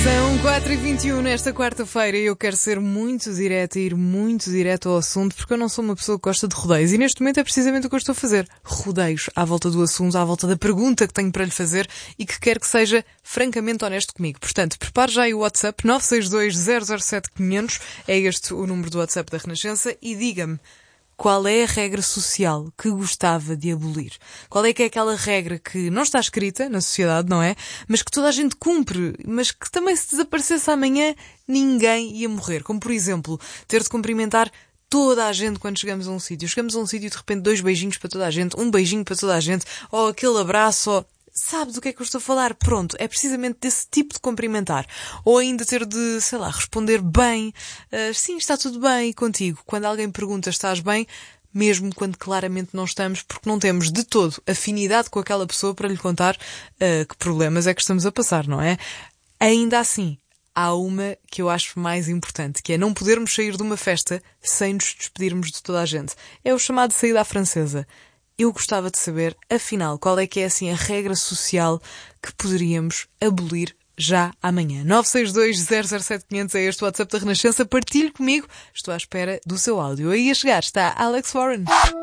São 4h21 nesta quarta-feira e eu quero ser muito direta e ir muito direto ao assunto, porque eu não sou uma pessoa que gosta de rodeios e neste momento é precisamente o que eu estou a fazer. Rodeios à volta do assunto, à volta da pergunta que tenho para lhe fazer e que quero que seja francamente honesto comigo. Portanto, prepare já aí o WhatsApp 962 007 500, é este o número do WhatsApp da Renascença, e diga-me: qual é a regra social que gostava de abolir? Qual é que é aquela regra que não está escrita na sociedade, não é? Mas que toda a gente cumpre, mas que também se desaparecesse amanhã ninguém ia morrer. Como, por exemplo, ter de cumprimentar toda a gente quando chegamos a um sítio. Chegamos a um sítio e de repente 2 beijinhos para toda a gente, um beijinho para toda a gente, ou aquele abraço, ou... Sabe do que é que eu estou a falar? Pronto, é precisamente desse tipo de cumprimentar. Ou ainda ter de, sei lá, responder bem. Sim, está tudo bem contigo. Quando alguém pergunta, estás bem? Mesmo quando claramente não estamos, porque não temos de todo afinidade com aquela pessoa para lhe contar que problemas é que estamos a passar, não é? Ainda assim, há uma que eu acho mais importante, que é não podermos sair de uma festa sem nos despedirmos de toda a gente. É o chamado saída à francesa. Eu gostava de saber, afinal, qual é que é assim a regra social que poderíamos abolir já amanhã. 962 007 500 é este o WhatsApp da Renascença. Partilhe comigo. Estou à espera do seu áudio. Aí a chegar está Alex Warren.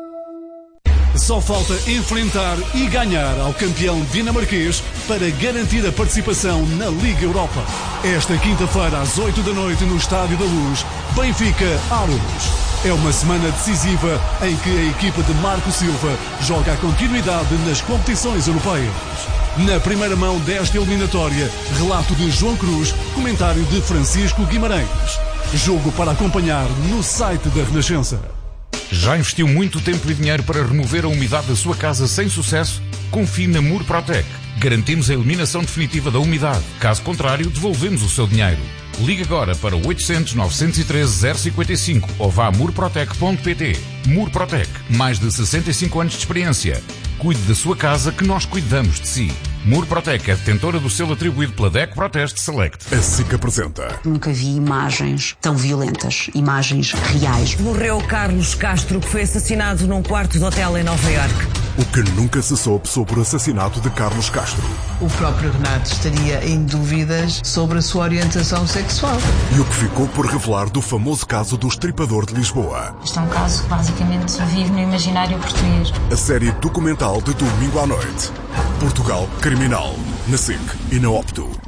Só falta enfrentar e ganhar ao campeão dinamarquês para garantir a participação na Liga Europa. Esta quinta-feira às 8 da noite no Estádio da Luz, Benfica-Aarhus. É uma semana decisiva em que a equipa de Marco Silva joga a continuidade nas competições europeias. Na primeira mão desta eliminatória, relato de João Cruz, comentário de Francisco Guimarães. Jogo para acompanhar no site da Renascença. Já investiu muito tempo e dinheiro para remover a umidade da sua casa sem sucesso? Confie na Murprotec. Garantimos a eliminação definitiva da umidade. Caso contrário, devolvemos o seu dinheiro. Ligue agora para 800 913 055 ou vá a murprotec.pt. Murprotec. Mais de 65 anos de experiência. Cuide da sua casa que nós cuidamos de si. Murprotec é detentora do selo atribuído pela DEC Proteste Select. A SIC apresenta. Nunca vi imagens tão violentas. Imagens reais. Morreu Carlos Castro, que foi assassinado num quarto de hotel em Nova Iorque. O que nunca se soube sobre o assassinato de Carlos Castro. O próprio Renato estaria em dúvidas sobre a sua orientação sexual. E o que ficou por revelar do famoso caso do estripador de Lisboa. Este é um caso que basicamente vive no imaginário português. A série documental de domingo à noite. Portugal Criminal. Na SIC e na Opto.